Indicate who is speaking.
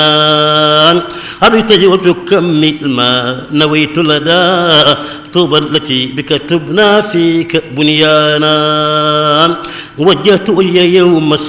Speaker 1: أبتغي وتكمل ما نويت لدى طوبى التي بك تبنى فيك بنيانا وجهت إلي يوم